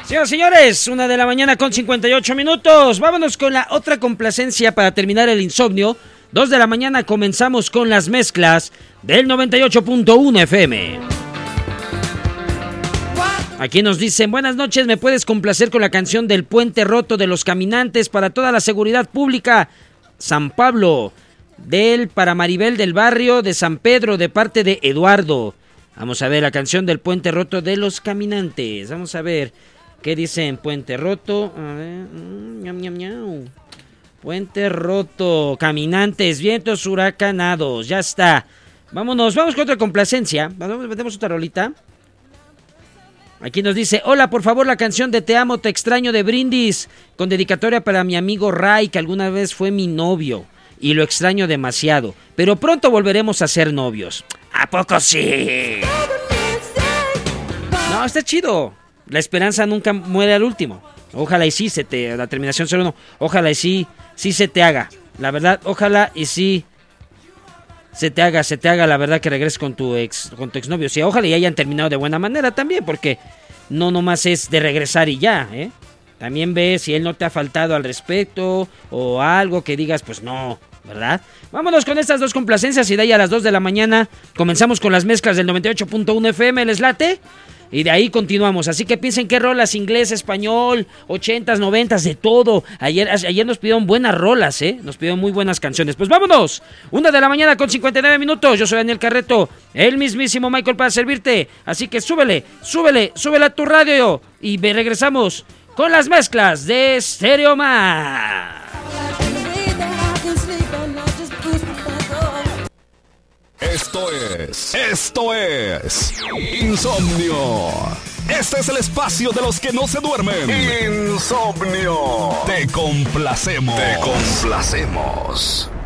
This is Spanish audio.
Señoras y señores, 1:00 con 58 minutos. Vámonos con la otra complacencia para terminar el insomnio. 2:00 comenzamos con las mezclas del 98.1 FM. Aquí nos dicen, buenas noches, ¿me puedes complacer con la canción del Puente Roto de los Caminantes para toda la seguridad pública? San Pablo, para Maribel del barrio de San Pedro, de parte de Eduardo. Vamos a ver la canción del Puente Roto de los Caminantes. Vamos a ver qué dicen Puente Roto. A ver, Puente Roto, Caminantes, vientos huracanados. Ya está. Vamos con otra complacencia. Metemos otra rolita. Aquí nos dice, hola, por favor, la canción de Te amo, te extraño de Brindis, con dedicatoria para mi amigo Ray, que alguna vez fue mi novio, y lo extraño demasiado, pero pronto volveremos a ser novios. ¿A poco sí? No, está chido. La esperanza nunca muere al último. Ojalá y sí la terminación 01, ojalá y sí se te haga. La verdad, ojalá y sí se te haga la verdad que regreses con tu exnovio. Sí, ojalá y hayan terminado de buena manera también, porque no nomás es de regresar y ya, ¿eh? También ve si él no te ha faltado al respecto o algo que digas, pues no, ¿verdad? Vámonos con estas dos complacencias y de ahí a las 2:00 comenzamos con las mezclas del 98.1 FM, ¿les late? Y de ahí continuamos, así que piensen qué rolas, inglés, español, 80s, 90s, de todo. Ayer nos pidieron buenas rolas, nos pidieron muy buenas canciones. Pues vámonos, 1:00 con 59 minutos. Yo soy Daniel Carreto, el mismísimo Michael para servirte. Así que súbele a tu radio y regresamos con las mezclas de Stereo Man. Esto es Insomnio. Este es el espacio de los que no se duermen. Insomnio. Te complacemos.